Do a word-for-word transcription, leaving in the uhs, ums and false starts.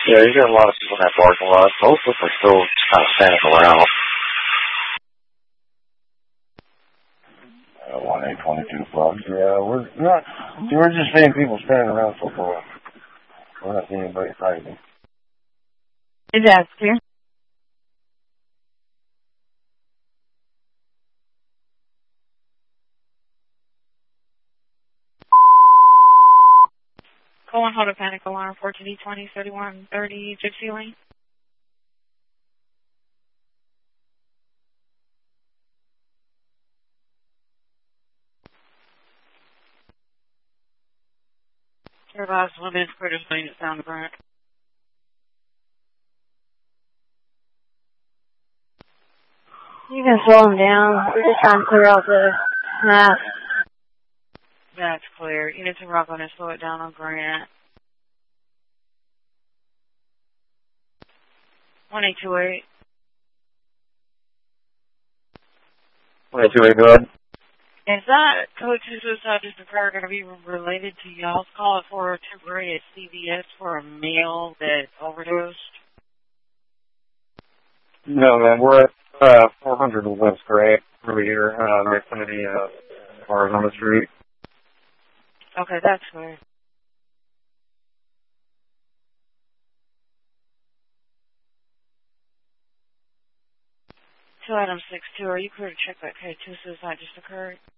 Yeah, you got a lot of people in that parking lot. Most of them are still kind of standing around. Uh, one eight twenty-two blocks. Yeah, we're not. We're just seeing people standing around so far. We're not seeing anybody fighting. Is that clear? Go on, hold a panic alarm, fourteen D twenty, thirty-one thirty, Gypsy Lane. Your last one minute for just letting it sound burnt. You can slow them down. We're just trying to clear out the path. That's clear. You need to rock on and slow it down on Grant. one eight two eight. one eight two eight, go ahead. Is that code two suicide just occurred going to be related to y'all's call for a temporary at C V S for a male that overdosed? No, man, we're at uh, four hundred West Gray over here, uh, right from the uh, bars on the street. Okay, that's clear. Two item six two, are you clear to check that code two suicide just occurred?